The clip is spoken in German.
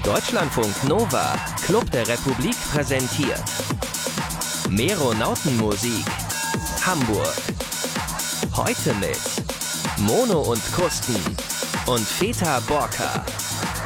Deutschlandfunk Nova, Club der Republik präsentiert Meronautenmusik, Hamburg. Heute mit Mono und Kusten und Feta Borka.